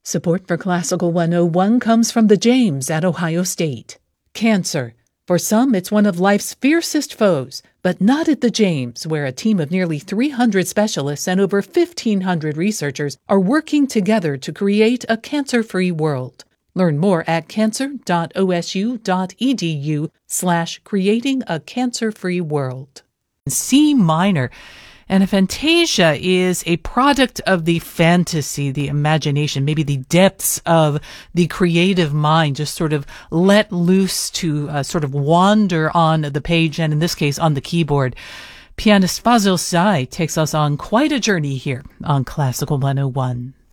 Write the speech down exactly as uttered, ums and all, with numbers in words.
Support for Classical one oh one comes from the James at Ohio State. Cancer. For some, it's one of life's fiercest foes, but not at the James, where a team of nearly three hundred specialists and over fifteen hundred researchers are working together to create a cancer-free world. Learn more at cancer.osu.edu slash creating a cancer-free world. C minor. And a fantasia is a product of the fantasy, the imagination, maybe the depths of the creative mind, just sort of let loose to uh, sort of wander on the page, and in this case, on the keyboard. Pianist Fazil Say takes us on quite a journey here on Classical one oh one.